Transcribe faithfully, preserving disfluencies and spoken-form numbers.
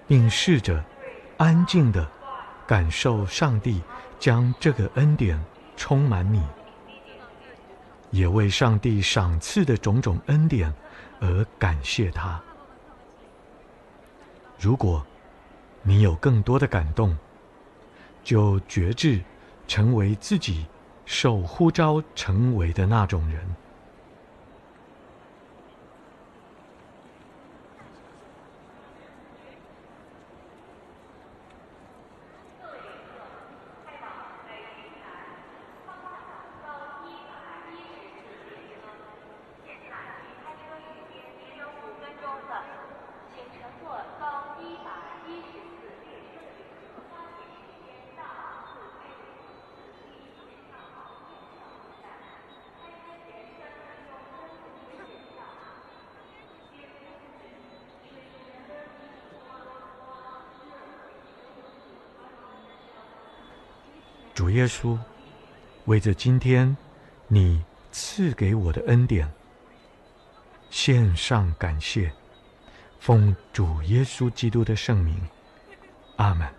并试着安静地感受上帝将这个恩典充满你，也为上帝赏赐的种种恩典而感谢他。如果你有更多的感动，就决志成为自己受呼召成为的那种人。主耶稣，为着今天你赐给我的恩典，献上感谢，奉主耶稣基督的圣名，阿们。